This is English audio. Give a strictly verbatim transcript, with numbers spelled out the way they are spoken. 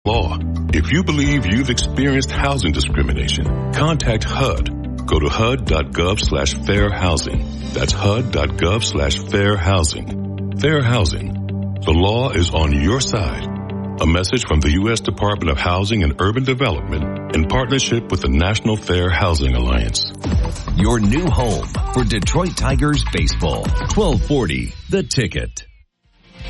Law. If you believe you've experienced housing discrimination, contact H U D. Go to H U D dot gov slash fair housing. That's H U D dot gov slash fair housing. Fair housing. The law is on your side. A message from the U S Department of Housing and Urban Development in partnership with the National Fair Housing Alliance. Your new home for Detroit Tigers baseball. twelve forty The Ticket.